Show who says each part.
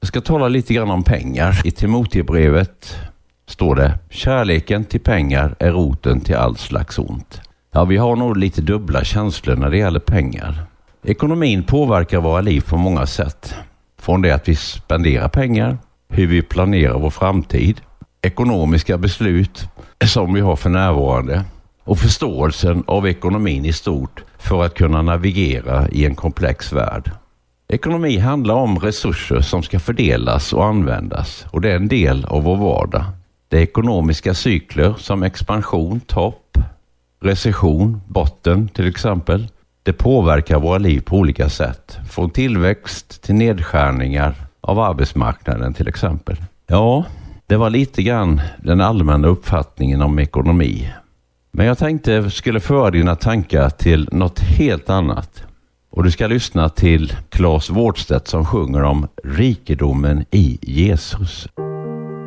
Speaker 1: Jag ska tala lite grann om pengar. I Timoteusbrevet står det: kärleken till pengar är roten till all slags ont. Ja, vi har nog lite dubbla känslor när det gäller pengar. Ekonomin påverkar våra liv på många sätt. Från det att vi spenderar pengar, hur vi planerar vår framtid, ekonomiska beslut som vi har för närvarande och förståelsen av ekonomin i stort för att kunna navigera i en komplex värld. Ekonomi handlar om resurser som ska fördelas och användas, och det är en del av vår vardag. Det är ekonomiska cykler som expansion, topp, recession, botten till exempel. Det påverkar våra liv på olika sätt. Från tillväxt till nedskärningar av arbetsmarknaden till exempel. Ja, det var lite grann den allmänna uppfattningen om ekonomi. Men jag tänkte skulle föra dina tankar till något helt annat. Och du ska lyssna till Claes Wårdstedt som sjunger om rikedomen i Jesus.